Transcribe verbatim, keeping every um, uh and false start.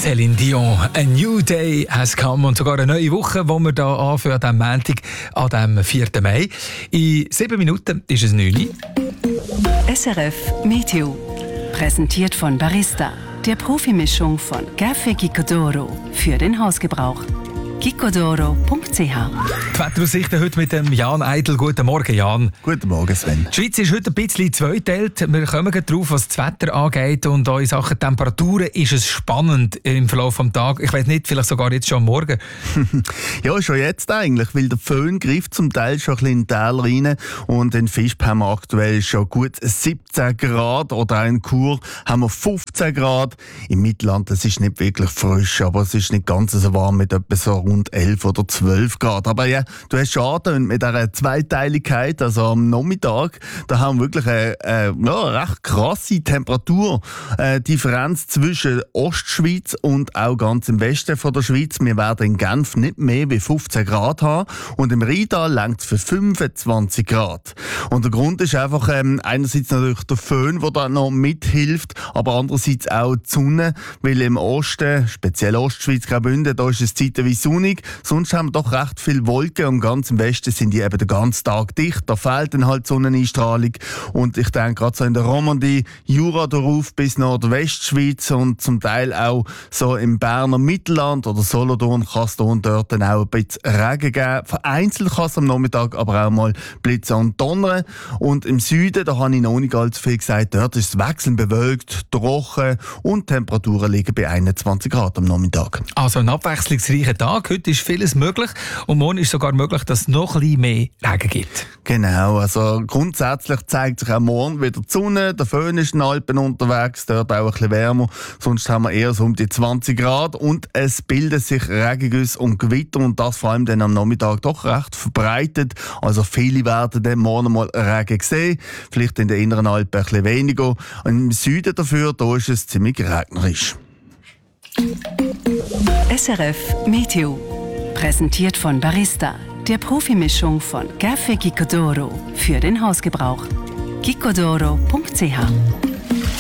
Céline Dion, A New Day has come. Und sogar eine neue Woche, die wir hier anfangen, am Montag, an dem vierten Mai. In sieben Minuten ist es neun Uhr. S R F Meteo. Präsentiert von Barista, der Profimischung von Café Gicodoro für den Hausgebrauch. gicodoro punkt c h. Die Wetteraussichten heute mit dem Jan Eidl. Guten Morgen, Jan. Guten Morgen, Sven. Die Schweiz ist heute ein bisschen zweiteilt. Wir kommen darauf, was das Wetter angeht. Und auch in Sachen Temperaturen ist es spannend im Verlauf des Tages. Ich weiß nicht, vielleicht sogar jetzt schon am Morgen. Ja, schon jetzt eigentlich, weil der Föhn greift zum Teil schon ein bisschen in die Täler rein. Und in Visp haben wir aktuell schon gut siebzehn Grad. Oder auch in Chur haben wir fünfzehn Grad. Im Mittelland, das ist nicht wirklich frisch, aber es ist nicht ganz so warm mit etwa so rund elf oder zwölf Grad. Aber ja, du hast schon angetönt mit dieser Zweiteiligkeit, also am Nachmittag, da haben wir wirklich eine, eine ja, recht krasse Temperaturdifferenz zwischen Ostschweiz und auch ganz im Westen von der Schweiz. Wir werden in Genf nicht mehr wie fünfzehn Grad haben und im Rheintal reicht es für fünfundzwanzig Grad. Und der Grund ist einfach ähm, einerseits natürlich der Föhn, der da noch mithilft, aber andererseits auch die Sonne, weil im Osten, speziell Ostschweiz, Graubünden, da ist es zeitweise sonnig. Sonst haben wir doch recht viele Wolken und ganz im Westen sind die eben den ganzen Tag dicht. Da fehlt dann halt Sonneneinstrahlung. Und ich denke gerade so in der Romandie, Jura darauf bis Nordwestschweiz und zum Teil auch so im Berner Mittelland oder Solothurn kann es da und dort dann auch ein bisschen Regen geben. Vereinzelt kann es am Nachmittag aber auch mal Blitze und Donnern. Und im Süden, da habe ich noch nicht allzu viel gesagt, dort ist es wechselnd bewölkt, trocken und die Temperaturen liegen bei einundzwanzig Grad am Nachmittag. Also ein abwechslungsreicher Tag. Heute ist vieles möglich und morgen ist sogar möglich, dass es noch ein bisschen mehr Regen gibt. Genau, also grundsätzlich zeigt sich auch morgen wieder die Sonne. Der Föhn ist in den Alpen unterwegs, dort auch ein bisschen wärmer. Sonst haben wir eher so um die zwanzig Grad und es bilden sich Regengüsse und Gewitter und das vor allem dann am Nachmittag doch recht verbreitet. Also viele werden dann morgen mal Regen sehen, vielleicht in den inneren Alpen ein bisschen weniger. Und im Süden dafür, da ist es ziemlich regnerisch. S R F Meteo. Präsentiert von Barista, der Profimischung von Café Gicodoro für den Hausgebrauch. gicodoro punkt c h.